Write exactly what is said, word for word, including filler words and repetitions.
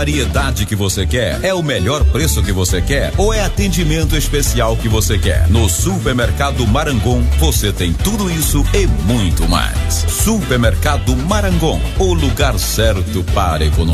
variedade que você quer? É o melhor preço que você quer? Ou é atendimento especial que você quer? No Supermercado Marangon, você tem tudo isso e muito mais. Supermercado Marangon, o lugar certo para economizar.